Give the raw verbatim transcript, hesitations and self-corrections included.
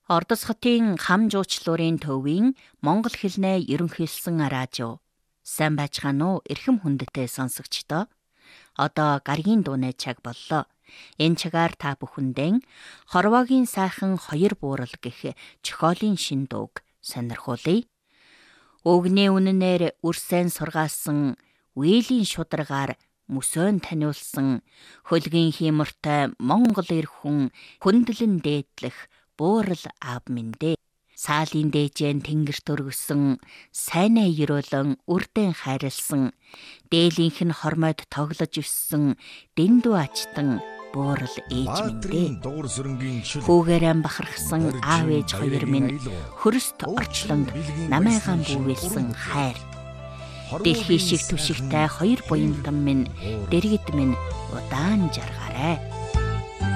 Ордос хотын хам жуучлуурын төвийн монгол хэлнээ ерөнхийлсэн радио. Сайн байцгаана уу эрхэм хүндтэй сонсогчдоо. Одоо гаргийн дууны цаг боллоо. Энэ цагаар та бүхэндээ хорвоогийн сайхан хоёр буурал гэх чохиолын шин дууг сонирхуулъя. Өгний үнэнээр үрсэн сургаасан үеийн шударгаар мөсөөн таниулсан хөлгийн хиймортой монгол эр хүн хүндлэн дээдлэх буурал аав минь дээ. Саалын дээжэн тэнгэрт өргөсөн сайнаа ерөөлөн үрдэн хайрлсан дээлийнх нь хормойд тоглож өссөн дэндүү ачтан буурал ээж минь дээ. Хүүгээрэн бахархсан аав ээж хоёр минь хөрст орчлонд намайгаан бүүвэлсэн хайр. Дэлхий шиг түшигтэй хоёр буянтан минь дэргэд минь удаан жаргаарай.